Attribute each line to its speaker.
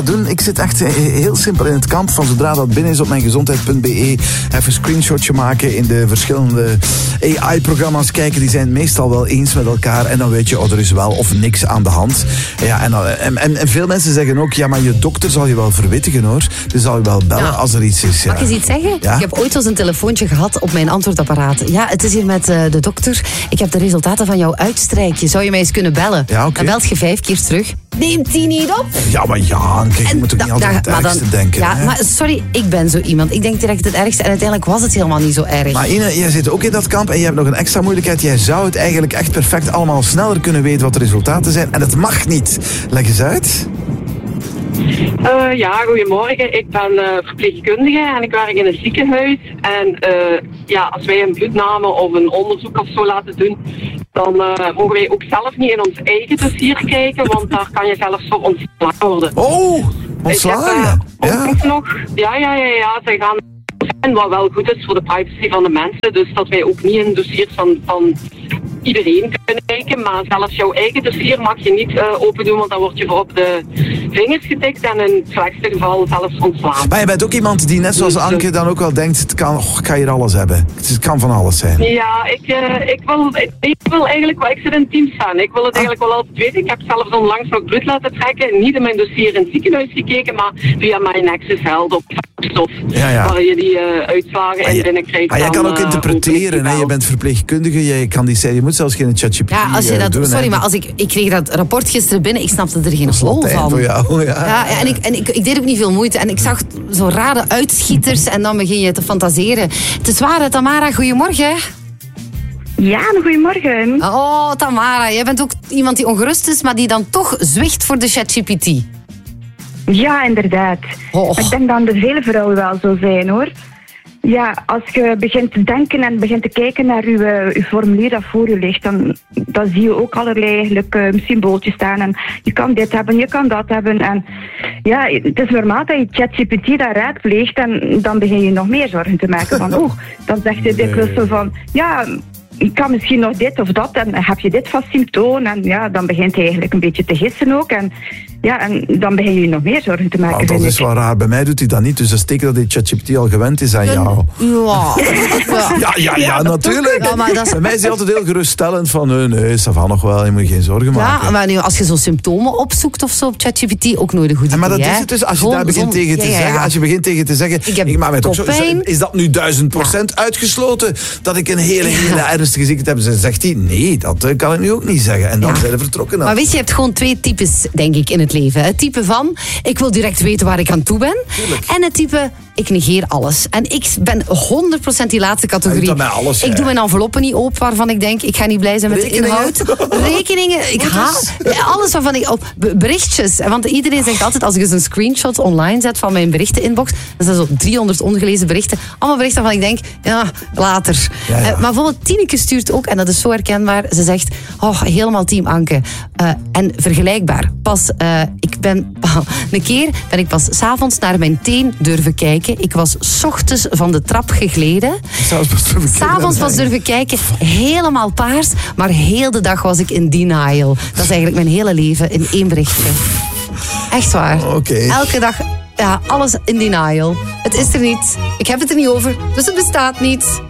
Speaker 1: doen. Ik zit echt heel simpel in het kamp van zodra dat binnen is op mijngezondheid.be. Even een screenshotje maken in de verschillende AI-programma's kijken. Die zijn het meestal wel eens met elkaar. En dan weet je, er is wel of niks aan de hand. Ja, en veel mensen zeggen ook, ja, maar je dokter zal je wel verwittigen, hoor. Dus zal je wel bellen als er iets is. Ja.
Speaker 2: Mag ik eens iets zeggen? Ja? Ik heb ooit eens een telefoontje gehad op mijn antwoordapparaat. Ja, het is hier met de dokter. Ik heb de resultaten van jouw uitstrijkje. Zou je mij eens kunnen bellen?
Speaker 1: Ja, okay.
Speaker 2: Dan belt je 5 keer terug. Neemt hij niet op?
Speaker 1: Ja, maar ja, kijk, je moet ook niet altijd het ergste denken.
Speaker 2: Ja,
Speaker 1: hè?
Speaker 2: Maar sorry, ik ben zo iemand. Ik denk direct het ergste en uiteindelijk was het helemaal niet zo erg.
Speaker 1: Maar Ine, jij zit ook in dat kamp en je hebt nog een extra moeilijkheid. Jij zou het eigenlijk echt perfect allemaal sneller kunnen weten wat de resultaten zijn. En dat mag niet. Leg eens uit.
Speaker 3: Ja, goedemorgen. Ik ben verpleegkundige en ik werk in een ziekenhuis. En als wij een bloedname of een onderzoek of zo laten doen, dan mogen wij ook zelf niet in ons eigen dossier kijken, want daar kan je zelfs voor ontslagen worden.
Speaker 1: Oh, ontslagen?
Speaker 3: Ook nog, zij gaan wat wel goed is voor de privacy van de mensen, dus dat wij ook niet in dossiers van iedereen kunnen kijken, maar zelfs jouw eigen dossier mag je niet open doen, want dan word je voor op de vingers getikt en in het slechtste geval zelfs ontslaan.
Speaker 1: Maar je bent ook iemand die net zoals Anke dan ook wel denkt, ik ga hier alles hebben. Het kan van alles zijn.
Speaker 3: Ja, ik wil eigenlijk wel, ik zit in teams staan. Ik wil het eigenlijk wel altijd weten. Ik heb zelfs onlangs nog bloed laten trekken, niet in mijn dossier in het ziekenhuis gekeken, maar via mijn Nexus Health op stof, waar je die uitslagen in binnenkrijgt.
Speaker 1: Maar jij kan ook interpreteren, hè? Je bent verpleegkundige, je kan die zeggen, je moet zelfs geen ChatGPT doen.
Speaker 2: Sorry, maar als ik kreeg dat rapport gisteren binnen, ik snapte er geen hol van.
Speaker 1: Voor jou,
Speaker 2: en ik deed ook niet veel moeite. En ik zag zo rare uitschieters en dan begin je te fantaseren. Het is waar, Tamara, goedemorgen.
Speaker 4: Ja, goedemorgen.
Speaker 2: Oh, Tamara, jij bent ook iemand die ongerust is, maar die dan toch zwicht voor de ChatGPT.
Speaker 4: Ja, inderdaad. Ik denk dat de vele vrouwen wel zo zijn, hoor. Ja, als je begint te denken en begint te kijken naar uw formulier dat voor je ligt, dan zie je ook allerlei eigenlijk symbooltjes staan. En je kan dit hebben, je kan dat hebben. En ja, het is normaal dat je ChatGPT daar raadpleegt en dan begin je nog meer zorgen te maken van, dan zegt hij dikwijls zo van, ja, ik kan misschien nog dit of dat en heb je dit vast symptoom en ja, dan begint hij eigenlijk een beetje te gissen ook en dan begin je nog meer zorgen te maken.
Speaker 1: Dat is wel raar, bij mij doet hij dat niet, dus dat steken dat die ChatGPT al gewend is aan jou. Ja, natuurlijk. Ja, maar bij mij is hij altijd heel geruststellend van, nee, ça va nog wel, je moet je geen zorgen maken.
Speaker 2: Ja, maar nu, als je zo symptomen opzoekt of zo op ChatGPT, ook nooit een goed idee.
Speaker 1: Maar dat is het dus, als je daar begint tegen te zeggen, als je begint tegen te zeggen, ik maak mij toch zo, is dat nu 1000% uitgesloten, dat ik een hele ernstige ziekte heb? Dan zegt hij, nee, dat kan ik nu ook niet zeggen. En dan zijn we vertrokken.
Speaker 2: Maar weet je, je hebt gewoon 2 types, denk ik, in het leven. Het type van, ik wil direct weten waar ik aan toe ben. Tuurlijk. En het type, ik negeer alles. En ik ben 100% die laatste categorie. Ik doe mijn enveloppen niet open waarvan ik denk, ik ga niet blij zijn met de inhoud. Rekeningen, ik haat alles waarvan ik berichtjes. Want iedereen zegt altijd, als ik eens een screenshot online zet van mijn berichteninbox, dan zijn zo 300 ongelezen berichten. Allemaal berichten waarvan ik denk, ja, later. Maar bijvoorbeeld Tineke stuurt ook, en dat is zo herkenbaar, ze zegt, helemaal team Anke. En vergelijkbaar. Een keer ben ik pas 's avonds naar mijn teen durven kijken. Ik was 's ochtends van de trap gegleden. 's avonds pas durven kijken. Helemaal paars. Maar heel de dag was ik in denial. Dat is eigenlijk mijn hele leven in 1 berichtje. Echt waar. Elke dag, alles in denial. Het is er niet. Ik heb het er niet over. Dus het bestaat niet.